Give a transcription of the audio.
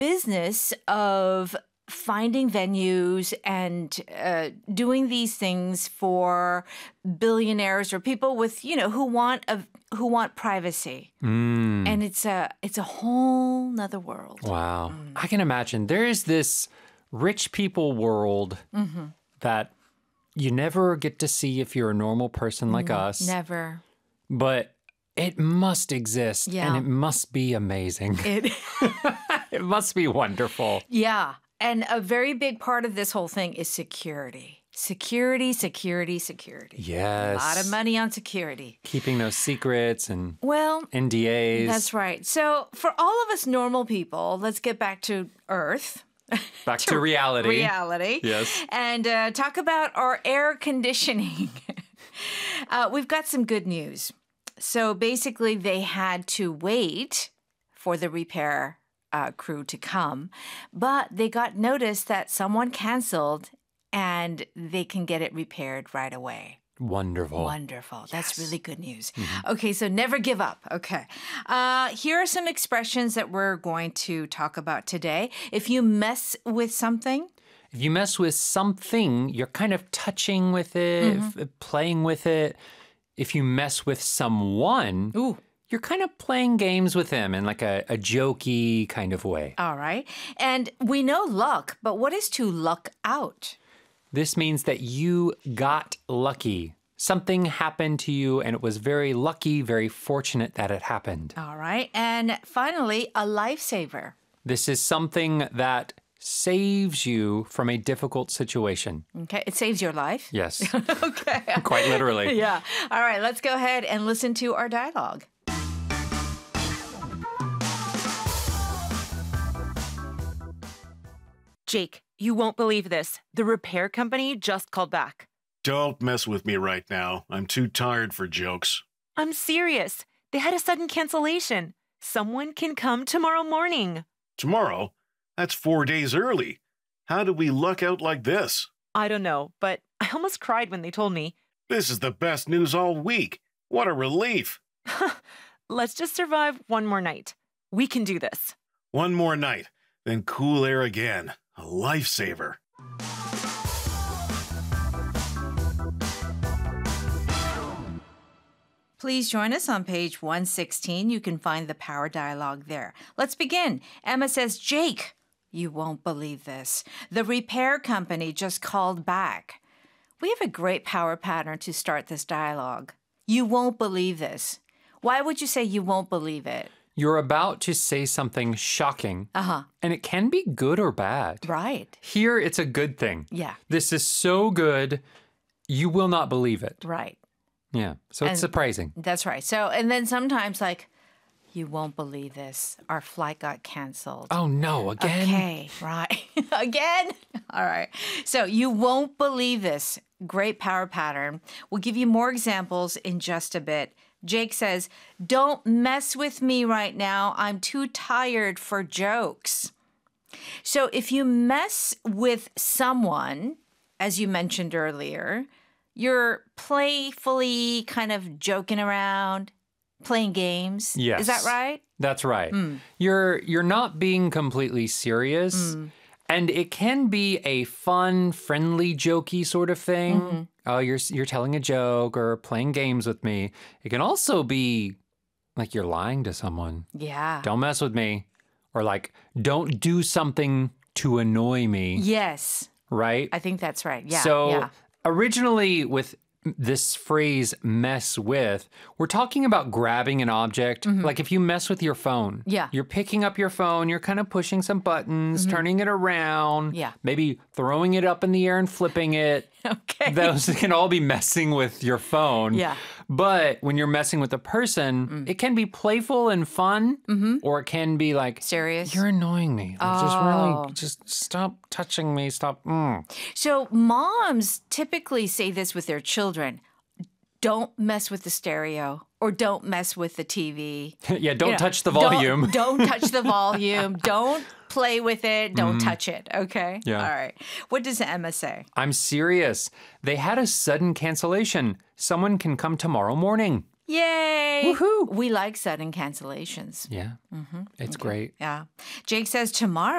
business of finding venues and doing these things for billionaires or people with, who want privacy. And it's a whole nother world. Wow. I can imagine. There is this rich people world that you never get to see if you're a normal person like us. Never. But it must exist, Yeah. and it must be amazing. It must be wonderful. Yeah. And a very big part of this whole thing is security. Security. Yes. A lot of money on security. Keeping those secrets and Well, NDAs. that's right. So for all of us normal people, let's get back to Earth. Back to reality. Reality. Yes. And talk about our air conditioning. We've got some good news. So basically, they had to wait for the repair crew to come, but they got notice that someone canceled and they can get it repaired right away. Wonderful. Wonderful. That's really good news. Okay, so never give up. Okay. Here are some expressions that we're going to talk about today. If you mess with something, If you mess with something, you're kind of touching with it, playing with it. If you mess with someone, you're kind of playing games with them in like a jokey kind of way. all right. And we know luck, but what is to luck out? This means that you got lucky. Something happened to you, and it was very lucky, very fortunate that it happened. All right. And finally, a lifesaver. This is something that saves you from a difficult situation. Okay. It saves your life. Yes, Okay. quite literally. Yeah. All right. Let's go ahead and listen to our dialogue. Jake, you won't believe this. The repair company just called back. Don't mess with me right now. I'm too tired for jokes. I'm serious. They had a sudden cancellation. Someone can come tomorrow morning. Tomorrow? That's 4 days early. How did we luck out like this? I don't know, but I almost cried when they told me. This is the best news all week. What a relief. Let's just survive one more night. We can do this. One more night, then cool air again. A lifesaver. Please join us on page 116. You can find the power dialogue there. Let's begin. Emma says, Jake, you won't believe this. The repair company just called back. We have a great power pattern to start this dialogue. You won't believe this. Why would you say you won't believe it? You're about to say something shocking, and it can be good or bad. Right. Here, it's a good thing. Yeah. This is so good, you will not believe it. Right. Yeah, so it's surprising. That's right. So, and then sometimes like, you won't believe this. Our flight got canceled. Oh, no, again? Okay, right. Again? All right. So you won't believe this. Great power pattern. We'll give you more examples in just a bit. Jake says, don't mess with me right now. I'm too tired for jokes. So if you mess with someone, as you mentioned earlier, you're playfully kind of joking around, playing games. Yes. Is that right? That's right. You're not being completely serious. And it can be a fun, friendly, jokey sort of thing. Oh, you're telling a joke or playing games with me. It can also be like you're lying to someone. Yeah. Don't mess with me. Or like, don't do something to annoy me. Yes. Right? I think that's right. Yeah. So yeah. originally with this phrase mess with, we're talking about grabbing an object. Like if you mess with your phone, Yeah. you're picking up your phone, you're kind of pushing some buttons, turning it around, Yeah. maybe throwing it up in the air and flipping it. Okay. Those can all be messing with your phone. Yeah. But when you're messing with a person, it can be playful and fun, or it can be like, Serious? you're annoying me. Like, just stop touching me. Stop. So moms typically say this with their children. Don't mess with the stereo or don't mess with the TV. Yeah, don't touch the volume. Don't touch the volume. Don't play with it. Don't touch it. Okay? Yeah. All right. What does Emma say? I'm serious. They had a sudden cancellation. Someone can come tomorrow morning. Yay. Woohoo. We like sudden cancellations. Yeah, it's great. Yeah. Jake says tomorrow.